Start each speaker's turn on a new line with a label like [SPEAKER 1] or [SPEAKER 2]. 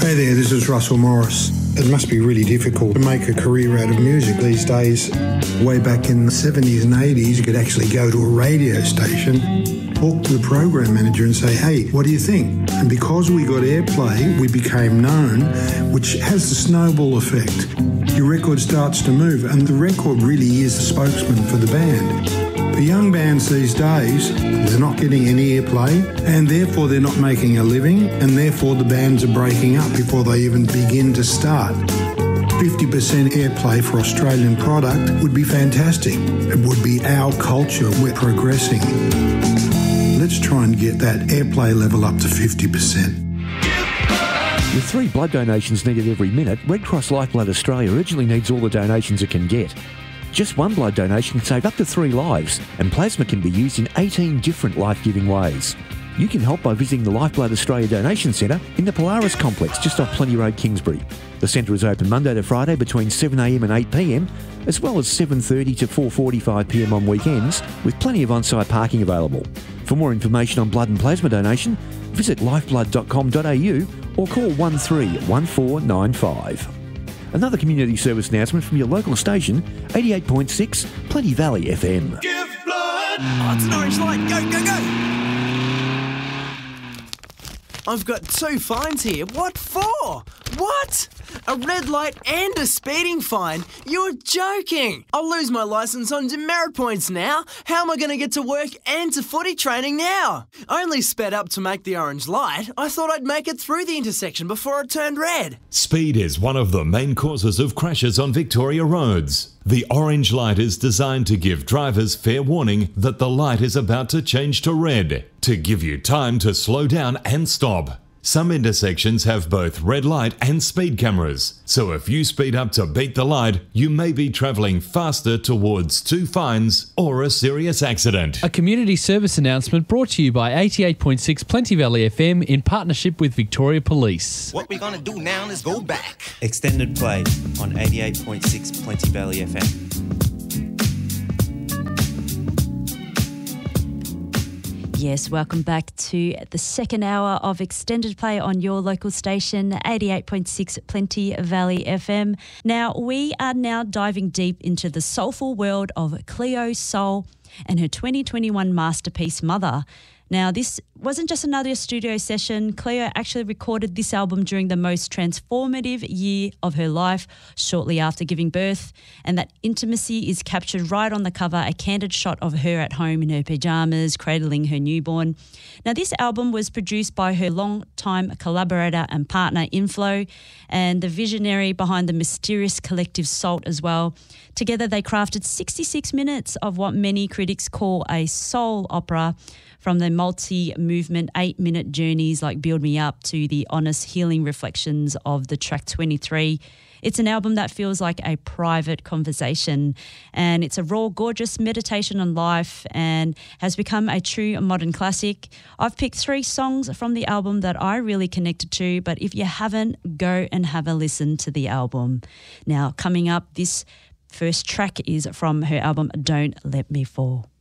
[SPEAKER 1] Hey there, this is Russell Morris. It must be really difficult to make a career out of music these days. Way back in the 70s and 80s, you could actually go to a radio station, talk to the program manager and say, hey, what do you think? And because we got airplay, we became known, which has the snowball effect. Your record starts to move, and the record really is the spokesman for the band. For young bands these days, they're not getting any airplay, and therefore they're not making a living, and therefore the bands are breaking up before they even begin to start. 50% airplay for Australian product would be fantastic. It would be our culture. We're progressing. Let's try and get that airplay level up to 50%.
[SPEAKER 2] With 3 blood donations needed every minute, Red Cross Lifeblood Australia urgently needs all the donations it can get. Just 1 blood donation can save up to 3 lives, and plasma can be used in 18 different life-giving ways. You can help by visiting the Lifeblood Australia Donation Centre in the Polaris Complex just off Plenty Road, Kingsbury. The centre is open Monday to Friday between 7am and 8pm, as well as 7:30 to 4:45pm on weekends, with plenty of on-site parking available. For more information on blood and plasma donation, visit lifeblood.com.au or call 131495. Another community service announcement from your local station, 88.6 Plenty Valley FM.
[SPEAKER 3] Give blood! Oh, it's an orange light. Go, go, go! I've got 2 fines here. What for? What? A red light and a speeding fine? You're joking. I'll lose my licence on demerit points now. How am I going to get to work and to footy training now? I only sped up to make the orange light. I thought I'd make it through the intersection before it turned red.
[SPEAKER 4] Speed is one of the main causes of crashes on Victoria roads. The orange light is designed to give drivers fair warning that the light is about to change to red, to give you time to slow down and stop. Some intersections have both red light and speed cameras, so if you speed up to beat the light, you may be travelling faster towards 2 fines or a serious accident.
[SPEAKER 5] A community service announcement brought to you by 88.6 Plenty Valley FM in partnership with Victoria Police.
[SPEAKER 3] What we're going to do now is go back.
[SPEAKER 6] Extended play on 88.6 Plenty Valley FM.
[SPEAKER 7] Yes, welcome back to the second hour of Extended Play on your local station, 88.6 Plenty Valley FM. Now, we are now diving deep into the soulful world of Cleo Sol and her 2021 masterpiece, Mother. Now, this wasn't just another studio session. Cleo actually recorded this album during the most transformative year of her life, shortly after giving birth, and that intimacy is captured right on the cover, a candid shot of her at home in her pyjamas, cradling her newborn. Now, this album was produced by her long-time collaborator and partner, Inflow, and the visionary behind the mysterious collective Salt as well. Together, they crafted 66 minutes of what many critics call a soul opera, from the multi-movement 8-minute journeys like Build Me Up to the honest healing reflections of the track 23. It's an album that feels like a private conversation, and it's a raw, gorgeous meditation on life and has become a true modern classic. I've picked 3 songs from the album that I really connected to, but if you haven't, go and have a listen to the album. Now, coming up, this first track is from her album Don't Let Me Fall.